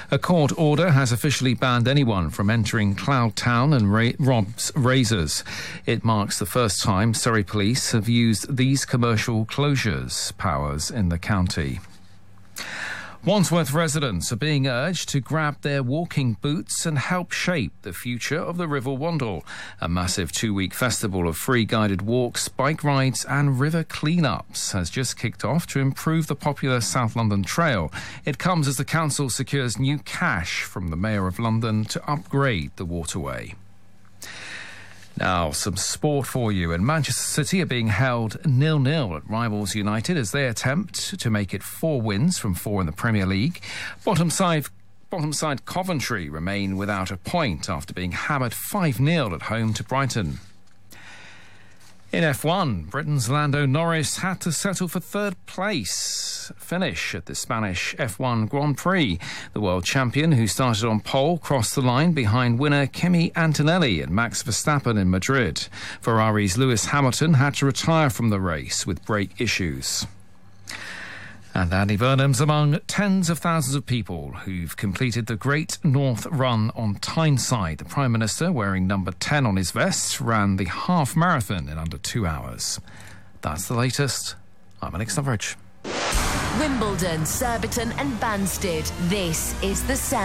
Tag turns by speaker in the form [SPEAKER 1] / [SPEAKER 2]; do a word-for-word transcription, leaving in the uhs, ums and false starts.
[SPEAKER 1] A court order has officially banned anyone from entering Cloud Town and Ra- Rob's Razors. It marks the first time Surrey Police have used these commercial closures powers in the county. Wandsworth residents are being urged to grab their walking boots and help shape the future of the River Wandle. A massive two-week festival of free guided walks, bike rides and river clean-ups has just kicked off to improve the popular South London Trail. It comes as the council secures new cash from the Mayor of London to upgrade the waterway. Now, some sport for you. And Manchester City are being held nil-nil at rivals United as they attempt to make it four wins from four in the Premier League. Bottom side, bottom side Coventry remain without a point after being hammered five-nil at home to Brighton. In F one, Britain's Lando Norris had to settle for third place finish at the Spanish F one Grand Prix. The world champion, who started on pole, crossed the line behind winner Kimi Antonelli and Max Verstappen in Madrid. Ferrari's Lewis Hamilton had to retire from the race with brake issues. And Andy Burnham's among tens of thousands of people who've completed the Great North Run on Tyneside. The Prime Minister, wearing number ten on his vest, ran the half marathon in under two hours. That's the latest. I'm Alex Loveridge.
[SPEAKER 2] Wimbledon, Surbiton and Banstead. This is The Sound.